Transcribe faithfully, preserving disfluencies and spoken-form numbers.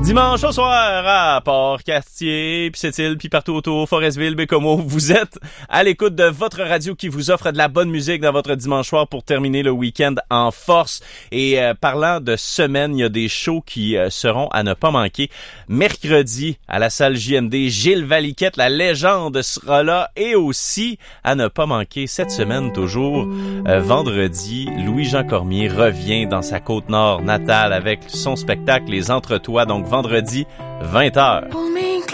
Dimanche au soir à Port-Cartier, puis Sept-Îles, puis partout autour, Forestville, Bécomo, vous êtes à l'écoute de votre radio qui vous offre de la bonne musique dans votre dimanche soir pour terminer le week-end en force. Et euh, parlant de semaine, il y a des shows qui euh, seront à ne pas manquer. Mercredi, à la salle J M D, Gilles Valiquette, la légende, sera là. Et aussi, à ne pas manquer cette semaine toujours, euh, vendredi, Louis-Jean Cormier revient dans sa Côte-Nord natale avec son spectacle Les Entretoits, donc vendredi, vingt heures.